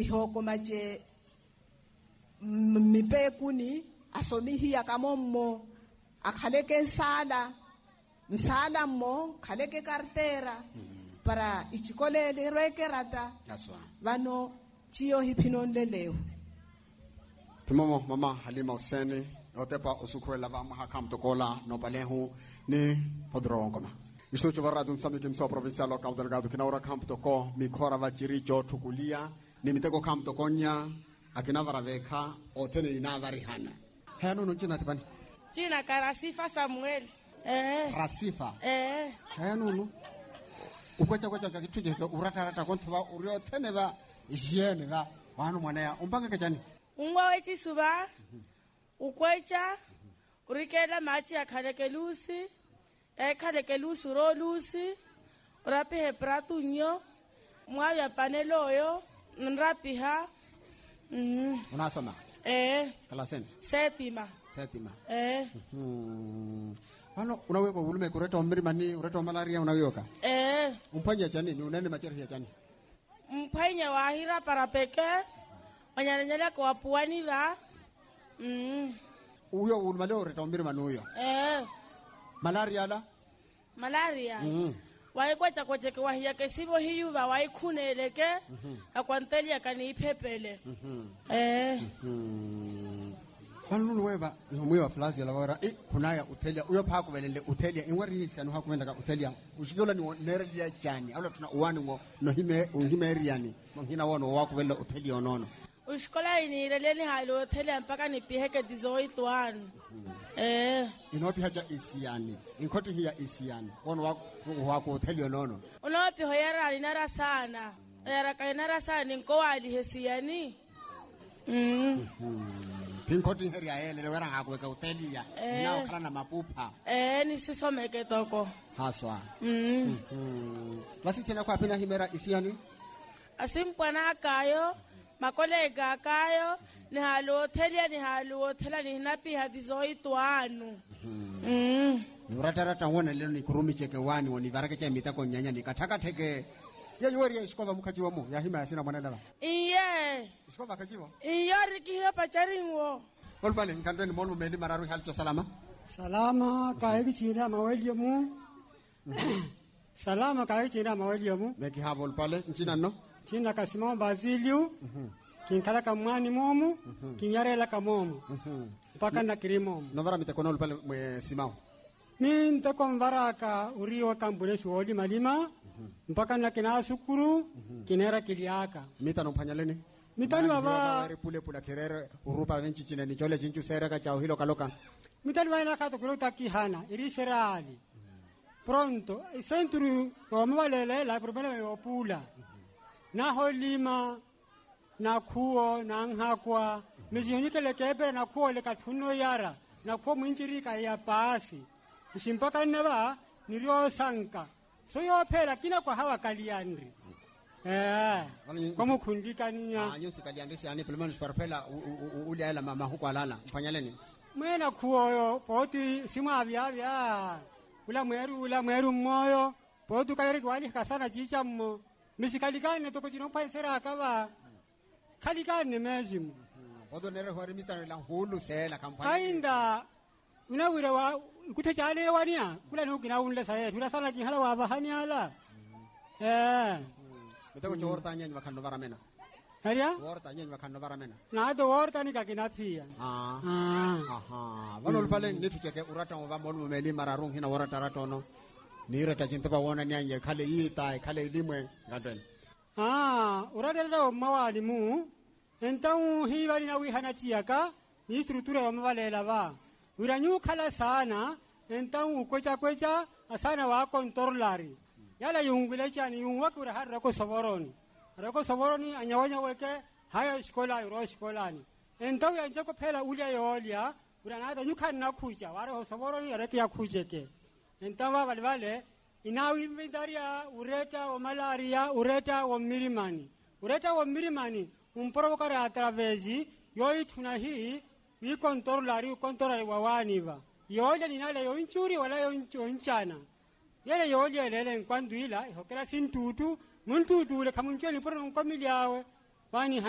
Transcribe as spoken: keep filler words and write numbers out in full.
ihoko maje mipekuni asomihi akamommo akhaleke nsala nsala mo khaleke kartera para ichikolele rekerata vano chiyo hipinonleleyo Pimomo mama Halima Hussein otepa usukhwela va mahakam tokola no palehu ni podrongoma Isto chuvara dum sami kimso provincial account delegado kinaura camp toko mikora va jiricho tukulia ni mitego camp tokonya akina varaveka otene ina varihana hanu nunchina tipani China Karasifa Samuel eh Rasifa eh hanu nu ukwacha kwacha kakituje urata rata kontwa urio tene va jene va wanu mwana ya umpanga kachani Unwa wechi suba ukwecha urikela machi akhalekelusi ekhalekelusi rolusi urapi hepratu nyo mwavya paneloyo nrapiha mm. Unasoma eh kalaseni setima setima eh hmm ano unaweko ulume kureta omiri mani ureta malaria unawiyoka eh umpanya chani ni unene macheri ya chani mpanya wahira para peke wanyanyanya kwa puani va mm uyo ulumale ureta omiri mani uyo eh malaria la malaria mm waikwacha kwache kwa hiya kesibo hiyu va waikhuneleke mm -hmm. akwantelia kani iphepele mm -hmm. eh mm Banulu weba ngomuyo flazi la wara eh kunaya utelia uyo pha kubelele utelia ingwari sanu hakumenda ka utelia ushikola ni nerelia jani awula tuna uwani ngo no hime ungimeriani mongina wono wakubela utelia onono ushikola ni releni halo utelia mpaka nipiheke dizoitwan eh inopi haja isiani inkoti hiya isiani wono wako wako utelia onono unopi hoyara linara sana yara kainara sana nkowali hesiani mm Pinkoti heria ele wera ngakweka utelia eh, na ukana mapupa eh nisisomeke toko haswa mm mhm basi tena kwa pina himera isiani asimpwana kayo makolega kayo ni halo utelia ni halo utela ni napi hadizoitwanu mm urata rata wona lelo ni kurumi cheke wani woni varake cha mitako nyanya nikataka teke ya yori ya iskova mukaji wamo ya hima asina mwana lala iye iskova kajiwa iyori kihe pacharingo olbale nkandeni molu meli mararu halto salama salama kaigi china maweliamu salama kaigi china maweliamu meki habo olbale nchina no china kasimo baziliu kinkala kamwani momu kinyarela kamomu mpaka na kirimo novara mitakono olbale mwe simao min to konvaraka uriwa kambule suoli malima mpaka na kina sukuru kinera kiliaka mita no panyaleni mitani baba pule pula kerere urupa venchi chine ni chole chinchu sereka chao hilo kaloka mitani bana kato kulota kihana irisherali pronto centro omwalele la problema yopula na holima na kuo na ngakwa mizinikele kebe na kuo le katuno yara na kuo mwinjirika ya pasi Shimpaka neba nirio sanka so yo phela kina kwa hawa kaliandri eh komo khundika niya ah nyusi kaliandri si ani pelmanu sparpela uli ala mama huko alala mpanyaleni mwena kuoyo poti simwa avya vya ula mweru ula mweru moyo poti kayari kwali kasana chicha mmo mishikalikane to kujino paisera akaba kalikane mejimu odo nere hori mitano la hulu sela kampani kainda unawira wa kutachale wania kula no kina unle saye tula sana ki hala wa bahani ala eh metako chorta nyenye bakando baramena haria worta nyenye bakando baramena na do worta ni kakina pia ah aha banol pale ni tucheke urata wa molu meli mararung hina worata ratono ni rata chintoba wona nyanye kale yita kale limwe ngadwen ah urata ndo mawali mu entau hiwali na wihana tiaka ni struktura ya mawalela ba uranyu kala sana entau kwecha kwecha asana wa controlari yala yungule chani yungwa kura harra ko soboroni rako soboroni anyawanya weke haya shikola ro shikolani entau ya njako phela ulia yolia uranada nyukhan na khuja ware ho soboroni reke ya khujeke entawa vale vale inawi mindaria ureta o malaria ureta o mirimani ureta o mirimani un provocare atravesi yoi tuna hii i controlari controlari wawaniva yolia ninale yo inchuri wala yo inchana yale yolia lele nkwanduila hokela sintutu muntutu le kamuncheni por un komiliawe bani